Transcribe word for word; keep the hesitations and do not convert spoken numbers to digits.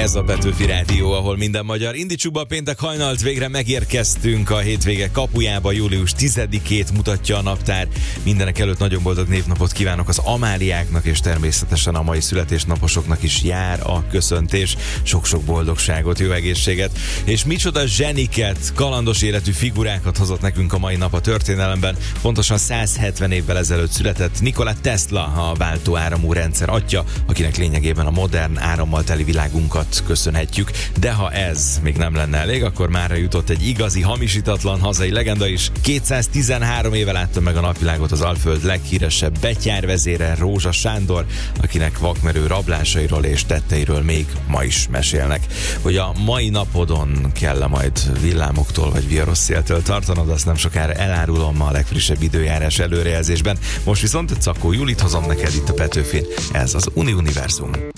Ez a Petőfi Rádió, ahol minden magyar. Indítsuk be a péntek hajnalt, végre megérkeztünk a hétvége kapujába, július tizedikét mutatja a naptár. Mindenek előtt nagyon boldog névnapot kívánok az Amáliáknak, és természetesen a mai születésnaposoknak is jár a köszöntés. Sok-sok boldogságot, jó egészséget, és micsoda zseniket, kalandos életű figurákat hozott nekünk a mai nap a történelemben. Pontosan száz hetven évvel ezelőtt született Nikola Tesla, a váltóáramú rendszer atya, akinek lényegében a modern árammal teli világunkat köszönhetjük. De ha ez még nem lenne elég, akkor mára jutott egy igazi, hamisítatlan hazai legenda is. kétszáztizenhárom éve látta meg a napvilágot az Alföld leghíresebb betyárvezére, Rózsa Sándor, akinek vakmerő rablásairól és tetteiről még ma is mesélnek. Hogy a mai napodon kell majd villámoktól vagy viharos széltől tartanod, azt nem sokára elárulom ma a legfrissebb időjárás előrejelzésben. Most viszont Czakó Julit hozom neked itt a Petőfin. Ez az Uni Univerzum.